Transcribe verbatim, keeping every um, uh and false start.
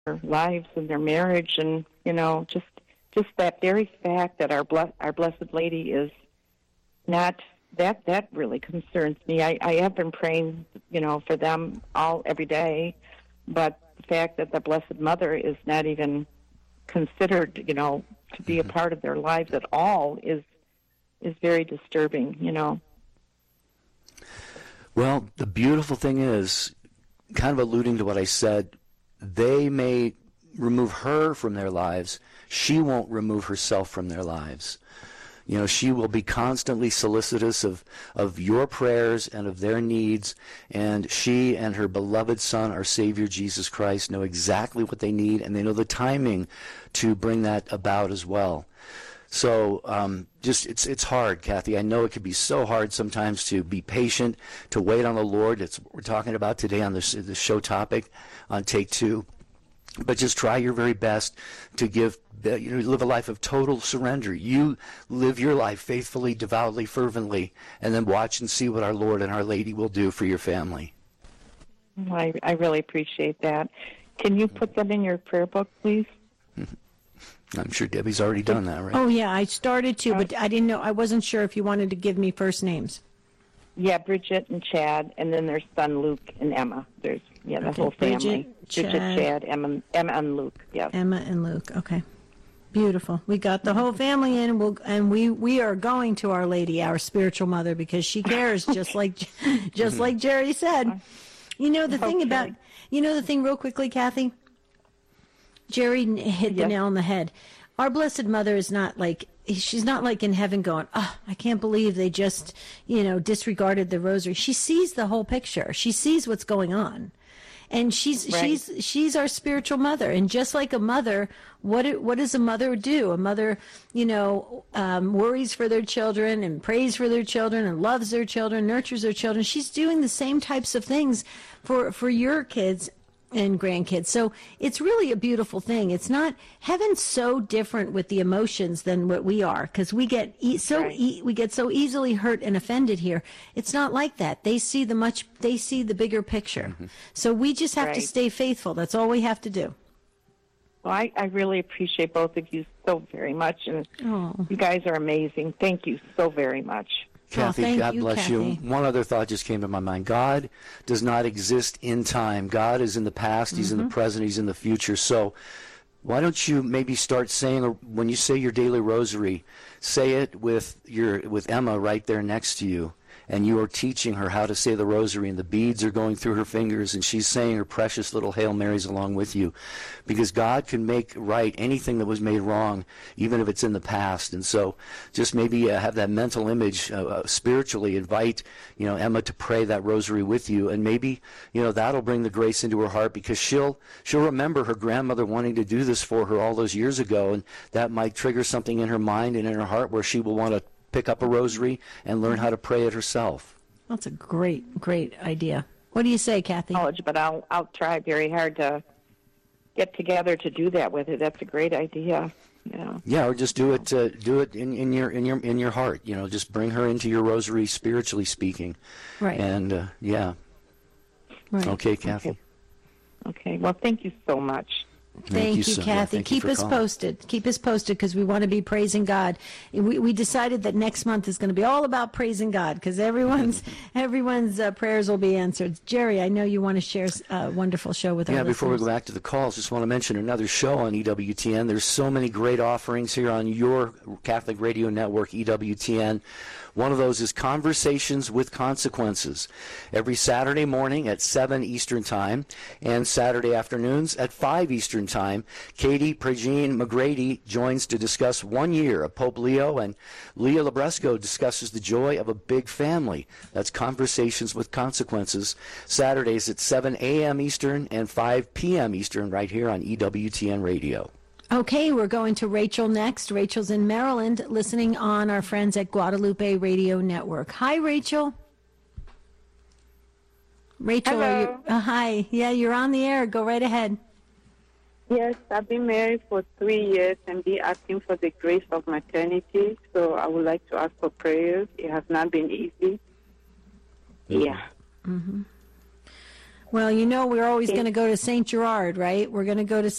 their lives and their marriage, and you know, just just that very fact that our ble- our Blessed Lady is not that that really concerns me. I, I have been praying, you know, for them all every day, but the fact that the Blessed Mother is not even considered, you know, to be a part of their lives at all is is very disturbing, you know. Well, the beautiful thing is, kind of alluding to what I said, they may remove her from their lives. She won't remove herself from their lives. You know, she will be constantly solicitous of, of your prayers and of their needs, and she and her beloved Son, our Savior Jesus Christ, know exactly what they need, and they know the timing to bring that about as well. So um, just it's it's hard, Kathy. I know it can be so hard sometimes to be patient, to wait on the Lord. It's what we're talking about today on this, the show topic on Take Two. But just try your very best to give, you know, live a life of total surrender. You live your life faithfully, devoutly, fervently, and then watch and see what our Lord and our Lady will do for your family. I, I really appreciate that. Can you put that in your prayer book, please? I'm sure Debbie's already done that, right? Oh, yeah, I started to, but I didn't know, I wasn't sure if you wanted to give me first names. Yeah, Bridget and Chad, and then their son Luke and Emma. There's yeah, the Okay, whole family. Bridget, Chad, Bridget, Chad, Emma, Emma, and Luke. Yeah, Emma and Luke. Okay, beautiful. We got the whole family in, we'll, and we we are going to Our Lady, our spiritual mother, because she cares, just like just like Jerry said. You know the thing Okay. about you know the thing real quickly, Kathy. Jerry hit the Yes. nail on the head. Our Blessed Mother is not like, she's not like in heaven going, oh, I can't believe they just, you know, disregarded the rosary. She sees the whole picture. She sees what's going on. And she's Right. she's she's our spiritual mother. And just like a mother, what it- what does a mother do? A mother, you know, um, worries for their children and prays for their children and loves their children, nurtures their children. She's doing the same types of things for for your kids and grandkids. So it's really a beautiful thing. It's not, heaven's so different with the emotions than what we are, because we get e- so Right. e- we get so easily hurt and offended here. It's not like that. They see the much they see the bigger picture. Mm-hmm. So we just have to Right. stay faithful. That's all we have to do. well, I, I really appreciate both of you so very much, and Oh. you guys are amazing. Thank you so very much. Kathy, Oh, thank God you, bless Kathy. you. One other thought just came to my mind. God does not exist in time. God is in the past. He's Mm-hmm. in the present. He's in the future. So why don't you maybe start saying, or when you say your daily rosary, say it with your with Emma right there next to you. And you are teaching her how to say the rosary, and the beads are going through her fingers, and she's saying her precious little Hail Marys along with you. Because God can make right anything that was made wrong, even if it's in the past. And so just maybe uh, have that mental image, uh, uh, spiritually invite, you know, Emma to pray that rosary with you, and maybe, you know, that'll bring the grace into her heart, because she'll she'll remember her grandmother wanting to do this for her all those years ago, and that might trigger something in her mind and in her heart where she will want to pick up a rosary and learn how to pray it herself. That's a great, great idea. What do you say, Kathy? College, but I'll I'll try very hard to get together to do that with her. That's a great idea. Yeah. Yeah, or just do it. Uh, do it in, in your in your in your heart. You know, just bring her into your rosary, spiritually speaking. Right. And uh, yeah. Right. Okay, Kathy. Okay. Okay. Well, thank you so much. Thank, you, so- yeah, Kathy. thank you Keep for us calling. posted. Keep us posted, because we want to be praising God. We, we decided that next month is going to be all about praising God, because everyone's everyone's uh, prayers will be answered. Jerry, I know you want to share a wonderful show with our Yeah, before we listeners. go back to the calls, just want to mention another show on E W T N. There's so many great offerings here on your Catholic Radio Network, E W T N. One of those is Conversations with Consequences, every Saturday morning at seven Eastern Time and Saturday afternoons at five Eastern Time. Katie Pregine McGrady joins to discuss one year of Pope Leo, and Leah Labresco discusses the joy of a big family. That's Conversations with Consequences, Saturdays at seven a.m. Eastern and five p.m. Eastern right here on E W T N Radio. Okay, we're going to Rachel next. Rachel's in Maryland, listening on our friends at Guadalupe Radio Network. Hi, Rachel. Rachel, Hello. are you, uh, hi. Yeah, you're on the air. Go right ahead. Yes, I've been married for three years and be asking for the grace of maternity. So I would like to ask for prayers. It has not been easy. Yeah. Well, you know, we're always going to go to Saint Gerard, right? We're going to go to